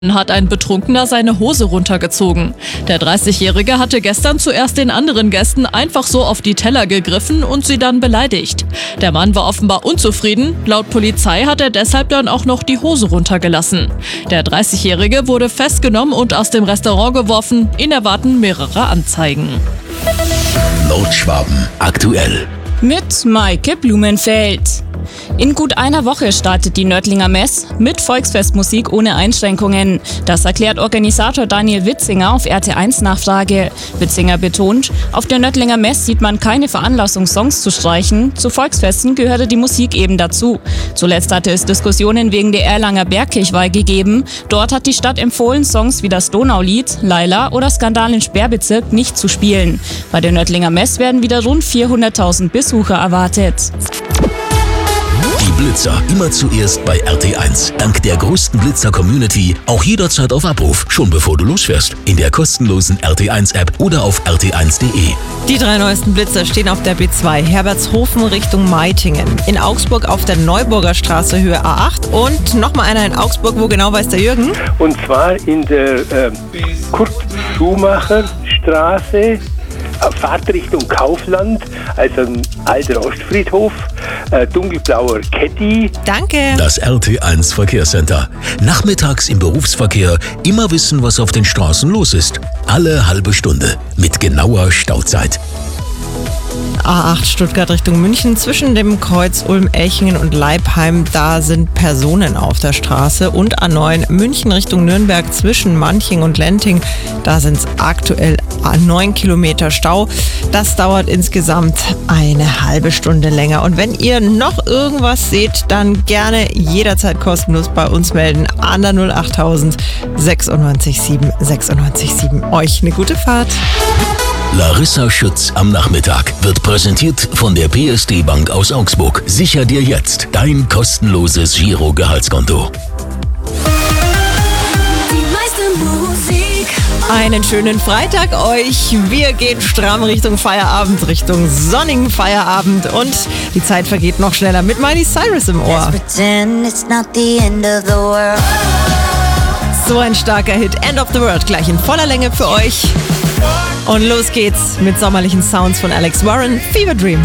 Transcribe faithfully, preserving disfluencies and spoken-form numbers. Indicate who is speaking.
Speaker 1: Hat ein Betrunkener seine Hose runtergezogen. Der dreißigjährige hatte gestern zuerst den anderen Gästen einfach so auf die Teller gegriffen und sie dann beleidigt. Der Mann war offenbar unzufrieden. Laut Polizei hat er deshalb dann auch noch die Hose runtergelassen. Der dreißigjährige wurde festgenommen und aus dem Restaurant geworfen. Ihn erwarten mehrere Anzeigen.
Speaker 2: Nordschwaben aktuell.
Speaker 3: Mit Maike Blumenfeld. In gut einer Woche startet die Nördlinger Mess mit Volksfestmusik ohne Einschränkungen. Das erklärt Organisator Daniel Witzinger auf R T eins Nachfrage. Witzinger betont, auf der Nördlinger Mess sieht man keine Veranlassung, Songs zu streichen. Zu Volksfesten gehörte die Musik eben dazu. Zuletzt hatte es Diskussionen wegen der Erlanger Bergkirchweih gegeben. Dort hat die Stadt empfohlen, Songs wie das Donaulied, Laila oder Skandal in Sperrbezirk nicht zu spielen. Bei der Nördlinger Mess werden wieder rund vierhunderttausend Besucher erwartet.
Speaker 2: Die Blitzer immer zuerst bei R T eins. Dank der größten Blitzer-Community auch jederzeit auf Abruf, schon bevor du losfährst. In der kostenlosen R T eins App oder auf r t eins punkt de.
Speaker 4: Die drei neuesten Blitzer stehen auf der B zwei, Herbertshofen Richtung Meitingen. In Augsburg auf der Neuburger Straße Höhe A acht und nochmal einer in Augsburg, wo genau weiß der Jürgen?
Speaker 5: Und zwar in der äh, Kurt-Schumacher-Straße. Fahrt Richtung Kaufland, also ein alter Ostfriedhof, äh, dunkelblauer Caddy.
Speaker 4: Danke.
Speaker 2: Das R T eins Verkehrscenter. Nachmittags im Berufsverkehr immer wissen, was auf den Straßen los ist. Alle halbe Stunde mit genauer Stauzeit.
Speaker 4: A acht Stuttgart Richtung München zwischen dem Kreuz Ulm-Elchingen und Leipheim, da sind Personen auf der Straße. Und A neun München Richtung Nürnberg zwischen Manching und Lenting, da sind es aktuell neun Kilometer Stau. Das dauert insgesamt eine halbe Stunde länger. Und wenn ihr noch irgendwas seht, dann gerne jederzeit kostenlos bei uns melden an der null achttausend sechsundneunzig sieben sechsundneunzig sieben. Euch eine gute Fahrt.
Speaker 2: Larissa Schütz am Nachmittag wird präsentiert von der P S D Bank aus Augsburg. Sicher dir jetzt dein kostenloses Giro-Gehaltskonto.
Speaker 4: Einen schönen Freitag euch. Wir gehen stramm Richtung Feierabend, Richtung sonnigen Feierabend. Und die Zeit vergeht noch schneller mit Miley Cyrus im Ohr. So ein starker Hit, End of the World, gleich in voller Länge für euch. Und los geht's mit sommerlichen Sounds von Alex Warren, Fever Dream.